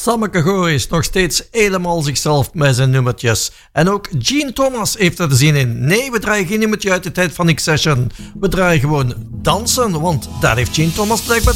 Sammeke Goor is nog steeds helemaal zichzelf met zijn nummertjes. En ook Gene Thomas heeft er te zien in. Nee, we draaien geen nummertje uit de tijd van X-Session. We draaien gewoon dansen, want daar heeft Gene Thomas blijkbaar